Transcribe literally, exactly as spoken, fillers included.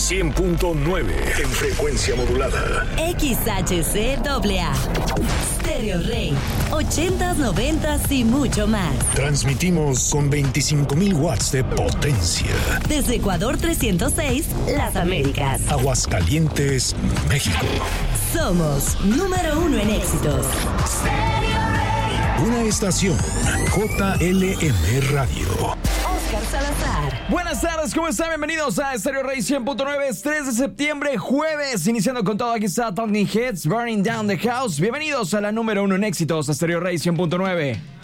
cien punto nueve en frecuencia modulada. X H C A A. Stereo Rey. ochentas, noventas y mucho más. Transmitimos con veinticinco mil watts de potencia. Desde Ecuador trescientos seis, Las Américas. Aguascalientes, México. Somos número uno en éxitos. Una estación J L M Radio. Oscar Salazar. Buenas tardes, ¿cómo están? Bienvenidos a Stereo Rey cien punto nueve. Es tres de septiembre, jueves, iniciando con todo. Aquí está Talking Heads, Burning Down the House. Bienvenidos a la número uno en éxitos, a Stereo Rey cien punto nueve.